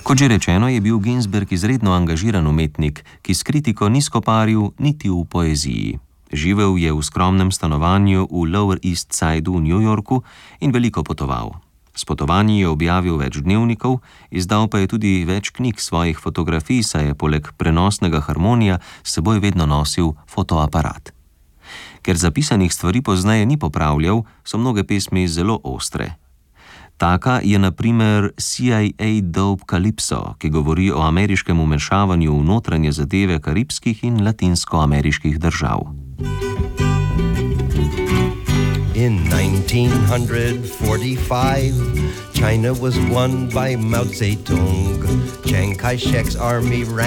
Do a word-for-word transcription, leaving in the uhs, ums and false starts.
Kot že rečeno, je bil Ginsberg izredno angažiran umetnik, ki s kritiko ni skoparil niti v poeziji. Živel je v skromnem stanovanju v Lower East Sideu v New Yorku in veliko potoval. S potovanji je objavil več dnevnikov, izdal pa je tudi več knjig svojih fotografij, saj je poleg prenosnega harmonija s seboj vedno nosil fotoaparat. Ker zapisanih stvari pozneje ni popravljal, so mnoge pesmi zelo ostre. Taka je na primer C I A Dope Calypso, ki govori o ameriškem vmešavanju v notranje zadeve karibskih in latinskoameriških držav. In nineteen forty-five, China was won by Mao Zedong. Chiang Kai-shek's army ran